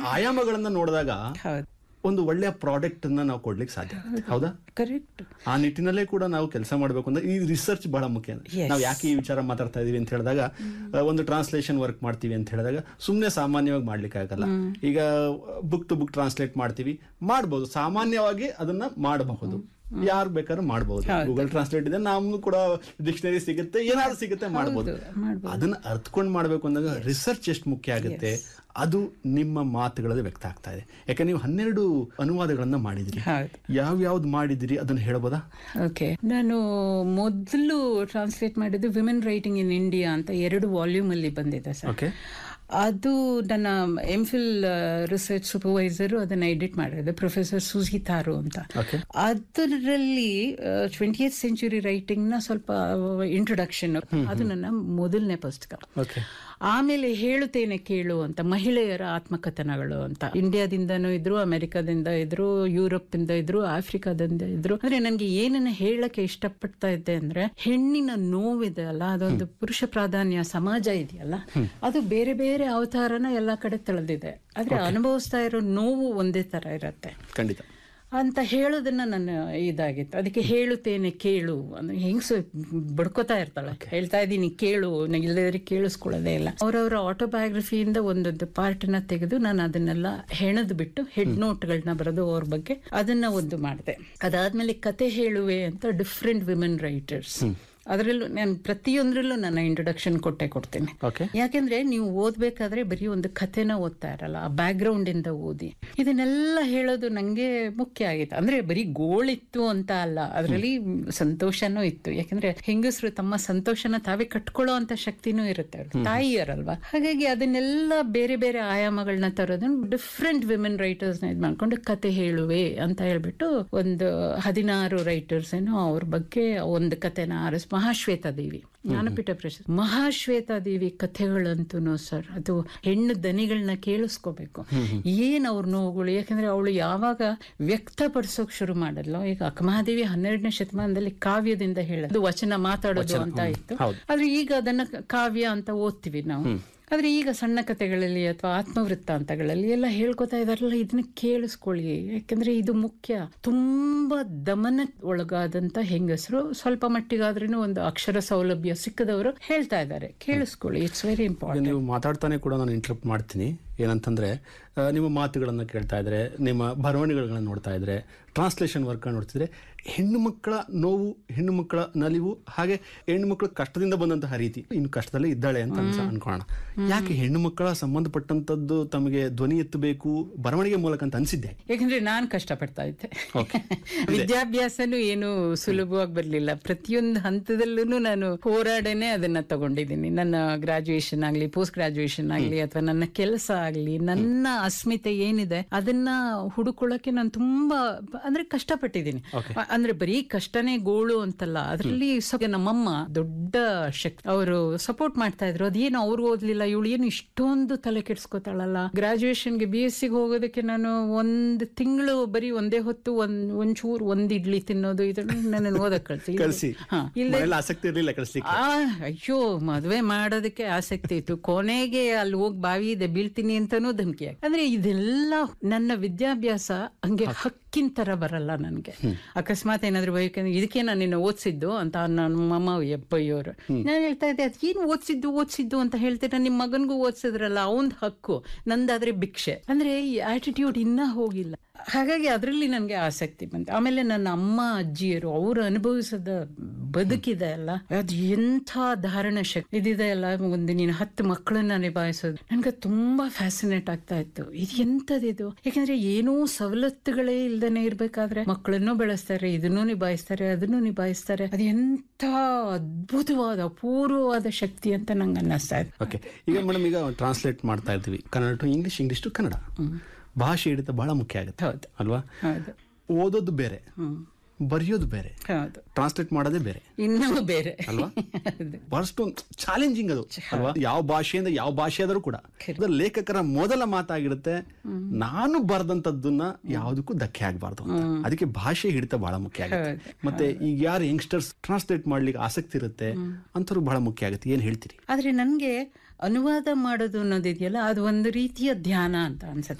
ಆಯಾಮಗಳನ್ನ ನೋಡಿದಾಗ ಹೌದು, ಒಂದು ಒಳ್ಳೆಯ ಪ್ರಾಡಕ್ಟ್ ಅನ್ನ ನಾವು ಕೊಡ್ಲಿಕ್ಕೆ ಸಾಧ್ಯ ಆಗುತ್ತೆ. ಹೌದಾ? ಕರೆಕ್ಟ್. ಆ ನಿಟ್ಟಿನಲ್ಲೇ ಕೂಡ ನಾವು ಕೆಲಸ ಮಾಡಬೇಕು ಅಂದ್ರೆ ಈ ರಿಸರ್ಚ್ ಬಹಳ ಮುಖ್ಯ. ನಾವು ಯಾಕೆ ಈ ವಿಚಾರ ಮಾತಾಡ್ತಾ ಇದೀವಿ ಅಂತ ಹೇಳಿದಾಗ, ಒಂದು ಟ್ರಾನ್ಸ್ಲೇಷನ್ ವರ್ಕ್ ಮಾಡ್ತೀವಿ ಅಂತ ಹೇಳಿದಾಗ ಸುಮ್ಮನೆ ಸಾಮಾನ್ಯವಾಗಿ ಮಾಡ್ಲಿಕ್ಕೆ ಆಗಲ್ಲ. ಈಗ ಬುಕ್ ಟು ಬುಕ್ ಟ್ರಾನ್ಸ್ಲೇಟ್ ಮಾಡ್ಬೋದು, ಸಾಮಾನ್ಯವಾಗಿ ಅದನ್ನ ಮಾಡಬಹುದು, ಯಾರು ಬೇಕಾದ್ರೂ ಮಾಡಬಹುದು. ಗೂಗಲ್ ಟ್ರಾನ್ಸ್ಲೇಟ್ ಇದೆ, ನಮ್ಗೂ ಕೂಡ ಡಿಕ್ಷನರಿ ಸಿಗುತ್ತೆ, ಏನಾದ್ರು ಸಿಗುತ್ತೆ, ಮಾಡಬಹುದು. ಅದನ್ನ ಅರ್ಥಕೊಂಡು ಮಾಡ್ಬೇಕು ಅಂದಾಗ ರಿಸರ್ಚ್ ಎಷ್ಟು ಮುಖ್ಯ ಆಗುತ್ತೆ, ಅದು ನಿಮ್ಮ ಮಾತುಗಳಲ್ಲಿ ವ್ಯಕ್ತ ಆಗ್ತಾ ಇದೆ. ಯಾಕಂದ್ರೆ ನೀವು 12 ಅನುವಾದಗಳನ್ನ ಮಾಡಿದಿರಿ. ಯಾವ್ಯಾವ್ದು ಮಾಡಿದಿರಿ ಅದನ್ನ ಹೇಳ್ಬೋದಾ? ಓಕೆ, ನಾನು ಮೊದಲು ಟ್ರಾನ್ಸ್ಲೇಟ್ ಮಾಡಿದ್ದು ವಿಮೆನ್ ರೈಟಿಂಗ್ ಇನ್ ಇಂಡಿಯಾ ಅಂತ 2 ವಾಲ್ಯೂಮ್ ಅಲ್ಲಿ ಬಂದಿದೆ ಸರ್. ಓಕೆ, ಅದು ನನ್ನ ಎಂಫಿಲ್ ರಿಸರ್ಚ್ ಸೂಪರ್ವೈಸರ್ ಅದನ್ನ ಎಡಿಟ್ ಮಾಡಿರೋದು, ಪ್ರೊಫೆಸರ್ ಸುಜಿ ತಾರು ಅಂತ. ಅದರಲ್ಲಿ 20th ಸೆಂಚುರಿ ರೈಟಿಂಗ್ ನ ಸ್ವಲ್ಪ ಇಂಟ್ರೊಡಕ್ಷನ್, ಅದು ನನ್ನ ಮೊದಲನೇ ಪುಸ್ತಕ. ಆಮೇಲೆ ಹೇಳುತ್ತೇನೆ ಕೇಳು ಅಂತ, ಮಹಿಳೆಯರ ಆತ್ಮಕಥನಗಳು ಅಂತ. ಇಂಡಿಯಾದಿಂದನೂ ಇದ್ರು, ಅಮೆರಿಕಾದಿಂದ ಇದ್ರು, ಯುರೋಪ್ ಇಂದ ಇದ್ರು, ಆಫ್ರಿಕಾದಿಂದ ಇದ್ರು. ಅಂದ್ರೆ ನನ್ಗೆ ಏನನ್ನ ಹೇಳಕ್ಕೆ ಇಷ್ಟಪಡ್ತಾ ಇದ್ದೆ ಅಂದ್ರೆ, ಹೆಣ್ಣಿನ ನೋವಿದೆ ಅಲ್ಲ, ಅದೊಂದು ಪುರುಷ ಪ್ರಾಧಾನ್ಯ ಸಮಾಜ ಇದೆಯಲ್ಲ, ಅದು ಬೇರೆ ಬೇರೆ ಅವತಾರನ ಎಲ್ಲಾ ಕಡೆ ತಳೆದಿದೆ. ಆದ್ರೆ ಅನುಭವಿಸ್ತಾ ಇರೋ ನೋವು ಒಂದೇ ತರ ಇರತ್ತೆ ಖಂಡಿತ ಅಂತ ಹೇಳೋದನ್ನ ನನ್ನ ಇದಾಗಿತ್ತು. ಅದಕ್ಕೆ ಹೇಳುತ್ತೇನೆ ಕೇಳು ಅಂದ್ರೆ, ಹೆಂಗ್ಸು ಬಡ್ಕೋತಾ ಇರ್ತಾಳೆ, ಹೇಳ್ತಾ ಇದ್ದೀನಿ ಕೇಳು, ಇಲ್ಲದ್ರೆ ಕೇಳಿಸ್ಕೊಳ್ಳೋದೇ ಇಲ್ಲ. ಅವರವರ ಆಟೋಬಯೋಗ್ರಫಿಯಿಂದ ಒಂದೊಂದು ಪಾರ್ಟ್ನ ತೆಗೆದು ನಾನು ಅದನ್ನೆಲ್ಲ ಹೆಣದ್ ಬಿಟ್ಟು ಹೆಡ್ ನೋಟ್ಗಳನ್ನ ಬರೆದು ಅವ್ರ ಬಗ್ಗೆ ಅದನ್ನ ಒಂದು ಮಾಡಿದೆ. ಅದಾದ್ಮೇಲೆ ಕತೆ ಹೇಳುವೆ ಅಂತ ಡಿಫ್ರೆಂಟ್ ವಿಮೆನ್ ರೈಟರ್ಸ್, ಅದರಲ್ಲೂ ನಾನು ಪ್ರತಿಯೊಂದ್ರಲ್ಲೂ ನನ್ನ ಇಂಟ್ರೊಡಕ್ಷನ್ ಕೊಡ್ತೀನಿ. ಯಾಕೆಂದ್ರೆ ನೀವು ಓದ್ಬೇಕಾದ್ರೆ ಬರೀ ಒಂದು ಕಥೆನ ಓದ್ತಾ ಇರಲ್ಲ, ಆ ಬ್ಯಾಕ್ ಗ್ರೌಂಡ್ ಇಂದ ಓದಿ. ಇದನ್ನೆಲ್ಲ ಹೇಳೋದು ನಂಗೆ ಮುಖ್ಯ ಆಗಿತ್ತು. ಅಂದ್ರೆ ಬರೀ ಗೋಳಿತ್ತು ಅಂತ ಅಲ್ಲ, ಅದರಲ್ಲಿ ಸಂತೋಷನೂ ಇತ್ತು. ಯಾಕಂದ್ರೆ ಹೆಂಗಸರು ತಮ್ಮ ಸಂತೋಷನ ತಾವೇ ಕಟ್ಕೊಳ್ಳೋ ಅಂತ ಶಕ್ತಿನೂ ಇರುತ್ತೆ, ತಾಯಿಯರಲ್ವಾ. ಹಾಗಾಗಿ ಅದನ್ನೆಲ್ಲ ಬೇರೆ ಬೇರೆ ಆಯಾಮಗಳನ್ನ ತರೋದನ್ನ ಡಿಫ್ರೆಂಟ್ ವಿಮೆನ್ ರೈಟರ್ಸ್ ನ ಇದ್ ಮಾಡ್ಕೊಂಡು ಕತೆ ಹೇಳುವೆ ಅಂತ ಹೇಳ್ಬಿಟ್ಟು ಒಂದು 16 ರೈಟರ್ಸ್ ಏನೋ ಅವ್ರ ಬಗ್ಗೆ ಒಂದು ಕತೆನ ಆರಿಸ್. ಮಹಾಶ್ವೇತಾದೇವಿ ಜ್ಞಾನಪೀಠ ಪ್ರಶಸ್ತಿ. ಮಹಾಶ್ವೇತಾದೇವಿ ಕಥೆಗಳಂತೂ ಸರ್, ಅದು ಹೆಣ್ಣು ದನಿಗಳನ್ನ ಕೇಳಿಸ್ಕೋಬೇಕು. ಏನ್ ಅವ್ರ ನೋವುಗಳು, ಯಾಕಂದ್ರೆ ಅವಳು ಯಾವಾಗ ವ್ಯಕ್ತಪಡಿಸೋಕ್ ಶುರು ಮಾಡಲ್ಲ. ಈಗ ಅಕ್ಕಮಹಾದೇವಿ 12ನೇ ಶತಮಾನದಲ್ಲಿ ಕಾವ್ಯದಿಂದ ಹೇಳೋದು, ವಚನ ಮಾತಾಡೋದು ಅಂತ ಇತ್ತು. ಆದ್ರೆ ಈಗ ಅದನ್ನ ಕಾವ್ಯ ಅಂತ ಓದ್ತೀವಿ ನಾವು. ಆದ್ರೆ ಈಗ ಸಣ್ಣ ಕಥೆಗಳಲ್ಲಿ ಅಥವಾ ಆತ್ಮವೃತ್ತಾಂತಗಳಲ್ಲಿ ಎಲ್ಲ ಹೇಳ್ಕೊತಾ ಇದಾರಲ್ಲ, ಇದನ್ನ ಕೇಳಿಸ್ಕೊಳ್ಳಿ, ಯಾಕಂದ್ರೆ ಇದು ಮುಖ್ಯ. ತುಂಬಾ ದಮನ ಒಳಗಾದಂತ ಹೆಂಗಸರು, ಸ್ವಲ್ಪ ಮಟ್ಟಿಗಾದ್ರೂ ಒಂದು ಅಕ್ಷರ ಸೌಲಭ್ಯ ಸಿಕ್ಕದವರು ಹೇಳ್ತಾ ಇದ್ದಾರೆ, ಕೇಳಿಸ್ಕೊಳ್ಳಿ, ಇಟ್ಸ್ ವೆರಿ ಇಂಪಾರ್ಟೆಂಟ್. ನೀವು ಮಾತಾಡ್ತಾನೆ ಕೂಡ ನಾನು ಇಂಟರಪ್ಟ್ ಮಾಡ್ತೀನಿ. ಏನಂತಂದ್ರೆ, ನಿಮ್ಮ ಮಾತುಗಳನ್ನ ಕೇಳ್ತಾ ಇದ್ರೆ, ನಿಮ್ಮ ಬರವಣಿಗೆಗಳನ್ನ ನೋಡ್ತಾ ಇದ್ರೆ, ಟ್ರಾನ್ಸ್ಲೇಷನ್ ವರ್ಕ್ ನೋಡ್ತಿದ್ರೆ, ಹೆಣ್ಣು ಮಕ್ಕಳ ನೋವು, ಹೆಣ್ಣು ಮಕ್ಕಳ ನಲಿವು, ಹಾಗೆ ಹೆಣ್ಣು ಮಕ್ಕಳ ಕಷ್ಟದಿಂದ ಬಂದಂತಹ ರೀತಿ, ಇನ್ನು ಕಷ್ಟದಲ್ಲೇ ಇದ್ದಾಳೆ ಅಂತ ಅನ್ಕೊಳ್ಳೋಣ. ಯಾಕೆ ಹೆಣ್ಣು ಮಕ್ಕಳ ಸಂಬಂಧಪಟ್ಟಂತದ್ದು ತಮಗೆ ಧ್ವನಿ ಎತ್ತಬೇಕು ಬರವಣಿಗೆ ಮೂಲಕ ಅಂತ ಅನ್ಸಿದ್ದೆ? ಯಾಕಂದ್ರೆ ನಾನ್ ಕಷ್ಟಪಡ್ತಾ ಇದ್ದೆ. ವಿದ್ಯಾಭ್ಯಾಸನೂ ಏನು ಸುಲಭವಾಗಿ ಬರ್ಲಿಲ್ಲ. ಪ್ರತಿಯೊಂದು ಹಂತದಲ್ಲೂ ನಾನು ಹೋರಾಡನೆ ಅದನ್ನ ತಗೊಂಡಿದ್ದೀನಿ. ನನ್ನ ಗ್ರಾಜುಯೇಷನ್ ಆಗ್ಲಿ, ಪೋಸ್ಟ್ ಗ್ರಾಜುಯೇಷನ್ ಆಗ್ಲಿ, ಅಥವಾ ನನ್ನ ಕೆಲಸ ಆಗ್ಲಿ, ನನ್ನ ಅಸ್ಮಿತೆ ಏನಿದೆ ಅದನ್ನ ಹುಡುಕೊಳ್ಳಕ್ಕೆ ನಾನು ತುಂಬಾ ಅಂದ್ರೆ ಕಷ್ಟಪಟ್ಟಿದ್ದೀನಿ. ಅಂದ್ರೆ ಬರೀ ಕಷ್ಟನೇ ಗೋಳು ಅಂತಲ್ಲ, ಅದರಲ್ಲಿ ನಮ್ಮಮ್ಮ ದೊಡ್ಡ ಶಕ್ತಿ, ಅವರು ಸಪೋರ್ಟ್ ಮಾಡ್ತಾ ಇದ್ರು. ಅದೇನು ಅವ್ರು ಓದ್ಲಿಲ್ಲ, ಇವಳು ಏನು ಇಷ್ಟೊಂದು ತಲೆ ಕೆಡ್ಸ್ಕೊತಾಳಲ್ಲ. ಗ್ರಾಜುಯೇಷನ್ಗೆ BSc ಹೋಗೋದಕ್ಕೆ ನಾನು 1 ತಿಂಗಳು ಬರೀ ಒಂದೇ ಹೊತ್ತು ಒಂಚೂರು ಒಂದ್ ಇಡ್ಲಿ ತಿನ್ನೋದು, ಇದನ್ನ ನನ್ನ ಓದಕ್ ಕಳ್ಸಿ. ಅಯ್ಯೋ, ಮದ್ವೆ ಮಾಡೋದಕ್ಕೆ ಆಸಕ್ತಿ ಇತ್ತು, ಕೊನೆಗೆ ಅಲ್ಲಿ ಹೋಗಿ ಬಾವಿ ಇದೆ ಬೀಳ್ತೀನಿ ಅಂತಾನೂ ಧಮಕಿ. ಅಂದ್ರೆ ಇದೆಲ್ಲ ನನ್ನ ವಿದ್ಯಾಭ್ಯಾಸ ಹಂಗೆ ಹಕ್ಕಿನ ತರ ಬರಲ್ಲ ನನ್ಗೆ. ಅಕಸ್ಮಾತ್ ಏನಾದ್ರು ಬೇಕಂದ್ರೆ ಇದಕ್ಕೆ ನಾನು ನಿನ್ನ ಓದಿಸಿದ್ದು ಅಂತ ನನ್ನ ಮಮ್ಮ ಎಪ್ಪಯ್ಯೋರು. ನಾನು ಹೇಳ್ತಾ ಇದ್ದೆ, ಅದೇನು ಓದಿಸಿದ್ದು ಅಂತ ಹೇಳ್ತೇನೆ, ನಿಮ್ ಮಗನ್ಗೂ ಓದಿಸಿದ್ರಲ್ಲ, ಅವನ್ ಹಕ್ಕು, ನಂದಾದ್ರೆ ಭಿಕ್ಷೆ. ಅಂದ್ರೆ ಈ ಆಟಿಟ್ಯೂಡ್ ಇನ್ನ ಹೋಗಿಲ್ಲ. ಹಾಗಾಗಿ ಅದರಲ್ಲಿ ನನ್ಗೆ ಆಸಕ್ತಿ ಬಂತು. ಆಮೇಲೆ ನನ್ನ ಅಮ್ಮ ಅಜ್ಜಿಯರು ಅವರು ಅನುಭವಿಸದ ಬದುಕಿದೆ ಅಲ್ಲ, ಅದು ಎಂಥ ಧಾರಣ ಶಕ್ತಿ ಇದಿದೆ ಅಲ್ಲ. ಒಂದು ನೀನು 10 ಮಕ್ಕಳನ್ನ ನಿಭಾಯಿಸೋದು ನನ್ಗೆ ತುಂಬಾ ಫ್ಯಾಸಿನೇಟ್ ಆಗ್ತಾ ಇತ್ತು. ಇದು ಎಂತದಿದು, ಯಾಕಂದ್ರೆ ಏನೂ ಸವಲತ್ತುಗಳೇ ಇಲ್ದೇನೆ ಇರ್ಬೇಕಾದ್ರೆ ಮಕ್ಕಳನ್ನು ಬೆಳೆಸ್ತಾರೆ, ಇದನ್ನೂ ನಿಭಾಯಿಸ್ತಾರೆ, ಅದನ್ನು ನಿಭಾಯಿಸ್ತಾರೆ. ಅದು ಎಂಥ ಅದ್ಭುತವಾದ ಅಪೂರ್ವವಾದ ಶಕ್ತಿ ಅಂತ ನಂಗೆ ಅನ್ನಿಸ್ತಾ ಇದೆ. ಓಕೆ, ಈಗ ಮೇಡಮ್, ಈಗ ಟ್ರಾನ್ಸ್ಲೇಟ್ ಮಾಡ್ತಾ ಇರ್ತೀವಿ Kannada to English, English to Kannada. ಭಾಷೆ ಹಿಡಿತ ಬಹಳ ಮುಖ್ಯ ಆಗುತ್ತೆ ಅಲ್ವಾ? ಓದೋದು ಬೇರೆ, ಬರೆಯೋದು ಬೇರೆ, ಟ್ರಾನ್ಸ್ಲೇಟ್ ಮಾಡೋದೇ ಬೇರೆ, ಇನ್ನೂ ಬೇರೆ ಅಲ್ವಾ? ಬಹಳಷ್ಟು ಚಾಲೆಂಜಿಂಗ್ ಅದು ಅಲ್ವಾ? ಯಾವ ಭಾಷೆಯಿಂದ ಯಾವ ಭಾಷೆ ಆದರೂ ಕೂಡ ಲೇಖಕರ ಮೊದಲ ಮಾತಾಗಿರುತ್ತೆ, ನಾನು ಬರೆದಂತದ್ದನ್ನ ಯಾವುದಕ್ಕೂ ಧಕ್ಕೆ ಆಗ್ಬಾರ್ದು ಅಂತ. ಅದಕ್ಕೆ ಭಾಷೆ ಹಿಡಿತ ಬಹಳ ಮುಖ್ಯ ಆಗುತ್ತೆ. ಮತ್ತೆ ಈಗ ಯಾರು ಯಂಗ್ಸ್ಟರ್ಸ್ ಟ್ರಾನ್ಸ್ಲೇಟ್ ಮಾಡ್ಲಿಕ್ಕೆ ಆಸಕ್ತಿ ಇರುತ್ತೆ ಅಂತವ್ರು ಬಹಳ ಮುಖ್ಯ ಆಗುತ್ತೆ. ಏನ್ ಹೇಳ್ತೀರಿ? ಆದ್ರೆ ನನ್ಗೆ ಅನುವಾದ ಮಾಡೋದು ಅನ್ನೋದಿದೆಯಲ್ಲ, ಅದು ಒಂದು ರೀತಿಯ ಧ್ಯಾನ ಅಂತ ಅನ್ಸುತ್ತೆ.